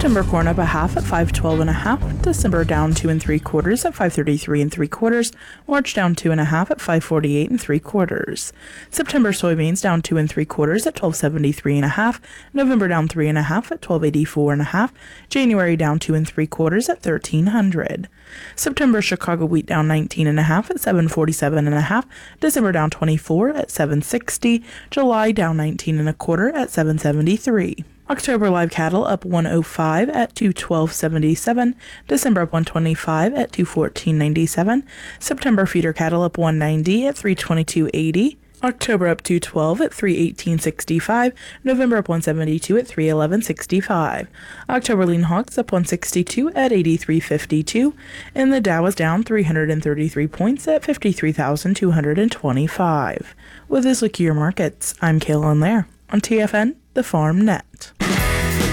September corn up a half at 512 and a half. December down 2 3/4 at 533 3/4. March down 2 1/2 at 548 3/4. September soybeans down 2 3/4 at 1273 and a half. November down 3 1/2 at 1284 and a half. January down 2 3/4 at 1300. September Chicago wheat down 19 and a half at 747 and a half. December down 24 at 760. July down 19 1/4 at 773. October live cattle up 105 at 212.77. December up 125 at 214.97. September feeder cattle up 190 at 322.80. October up 212 at 318.65. November up 172 at 311.65. October lean hogs up 162 at 83.52. And the Dow is down 333 points at 53,225. With this look at your markets, I'm Kaylin Lair on TFN, the Farm Net.